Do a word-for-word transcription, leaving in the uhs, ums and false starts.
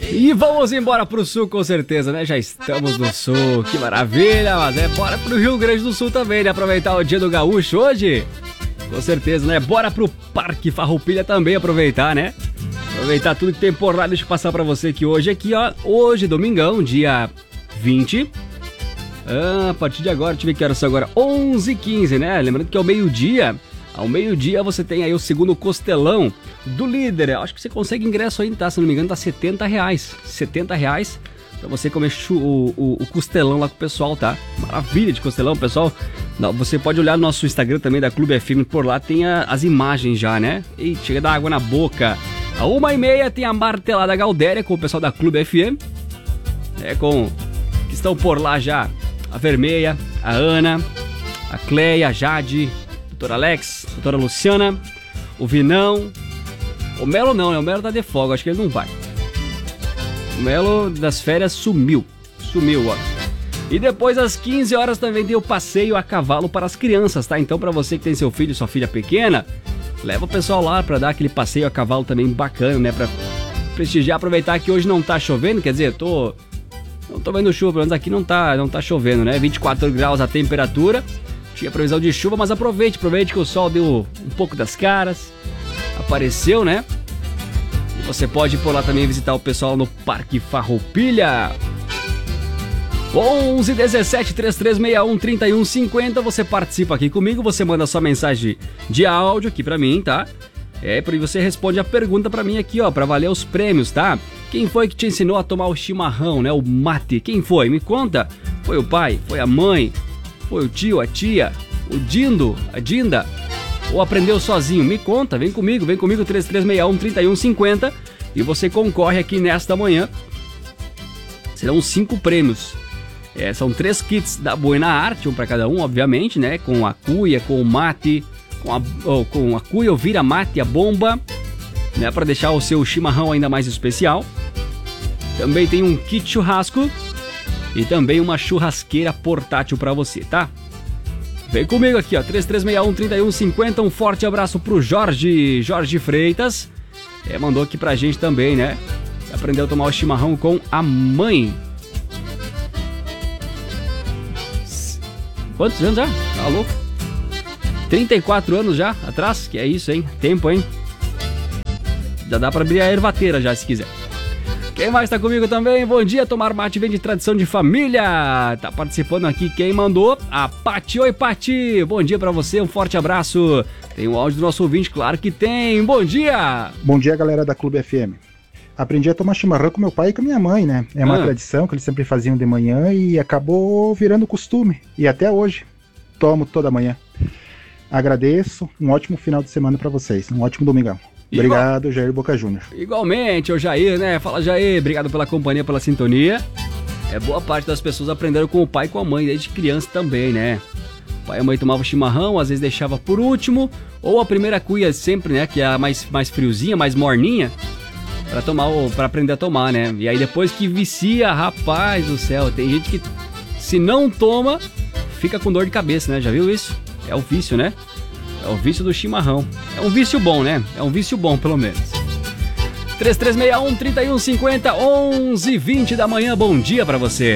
E vamos embora pro sul com certeza, né? Já estamos no sul, que maravilha, mas é bora pro Rio Grande do Sul também, né? Aproveitar o dia do gaúcho hoje, com certeza, né? Bora pro Parque Farroupilha também aproveitar, né? Aproveitar tudo que tem por lá. Deixa eu passar pra você que hoje aqui, ó, hoje, domingão, dia vinte. Ah, a partir de agora, deixa eu ver que horas são agora, onze e quinze, né? Lembrando que ao meio-dia, ao meio-dia você tem aí o segundo costelão do líder. Eu acho que você consegue ingresso aí, tá? Se não me engano, tá setenta reais. setenta reais pra você comer chu- o, o, o costelão lá com o pessoal, tá? Maravilha de costelão, pessoal. Não, você pode olhar no nosso Instagram também da Clube F M, por lá tem a, as imagens já, né? E chega a dar água na boca. A uma e meia tem a martelada Galdéria com o pessoal da Clube F M. É, com... que estão por lá já. A Vermelha, a Ana, a Cleia, a Jade, a doutora Alex, a doutora Luciana, o Vinão. O Melo não, né? O Melo tá de folga, acho que ele não vai. O Melo das férias sumiu. Sumiu, ó. E depois às quinze horas também tem o passeio a cavalo para as crianças, tá? Então pra você que tem seu filho e sua filha pequena, leva o pessoal lá pra dar aquele passeio a cavalo também bacana, né? Pra prestigiar, aproveitar que hoje não tá chovendo, quer dizer, tô... Não tô vendo chuva, pelo menos aqui não tá, não tá chovendo, né? vinte e quatro graus a temperatura. Tinha previsão de chuva, mas aproveite, aproveite que o sol deu um pouco das caras. Apareceu, né? E você pode ir por lá também visitar o pessoal no Parque Farroupilha. onze dezessete, trinta e três sessenta e um, trinta e um cinquenta. Você participa aqui comigo, você manda sua mensagem de áudio aqui pra mim, tá? É, e você responde a pergunta pra mim aqui, ó, pra valer os prêmios, tá? Quem foi que te ensinou a tomar o chimarrão, né? O mate, quem foi? Me conta. Foi o pai? Foi a mãe? Foi o tio, a tia? O Dindo? A Dinda? Ou aprendeu sozinho? Me conta, vem comigo, vem comigo, trinta e três sessenta e um, trinta e um cinquenta. E você concorre aqui nesta manhã. Serão cinco prêmios. É, são três kits da Buena Arte, um pra cada um, obviamente, né? Com a cuia, com o mate... Com a, oh, com a cuia, o vira-mate, a bomba, né, para deixar o seu chimarrão ainda mais especial. Também tem um kit churrasco e também uma churrasqueira portátil para você, tá? Vem comigo aqui, ó, trinta e três sessenta e um, trinta e um cinquenta. Um forte abraço pro Jorge, Jorge Freitas. É, mandou aqui pra gente também, né? Aprendeu a tomar o chimarrão com a mãe. Quantos anos já? Tá louco? trinta e quatro anos já atrás, que é isso, hein? Tempo, hein? Já dá pra abrir a ervateira já, se quiser. Quem mais tá comigo também? Bom dia, tomar mate vem de tradição de família. Tá participando aqui quem mandou? A Pati. Oi, Pati. Bom dia pra você, um forte abraço. Tem um áudio do nosso ouvinte, claro que tem. Bom dia. Bom dia, galera da Clube F M. Aprendi a tomar chimarrão com meu pai e com minha mãe, né? É uma ah. tradição que eles sempre faziam de manhã e acabou virando costume. E até hoje, tomo toda manhã. Agradeço, um ótimo final de semana pra vocês, um ótimo domingão. Obrigado, Igual... Jair Boca Júnior. Igualmente, o Jair, né? Fala, Jair, obrigado pela companhia, pela sintonia. É, boa parte das pessoas aprenderam com o pai e com a mãe, desde criança também, né? O pai e a mãe tomavam chimarrão, às vezes deixava por último, ou a primeira cuia sempre, né? Que é a mais, mais friozinha, mais morninha, pra tomar, ou pra aprender a tomar, né? E aí depois que vicia, rapaz do céu, tem gente que se não toma, fica com dor de cabeça, né? Já viu isso? É o vício, né? É o vício do chimarrão. É um vício bom, né? É um vício bom, pelo menos. trinta e três sessenta e um, trinta e um cinquenta, onze e vinte da manhã. Bom dia pra você.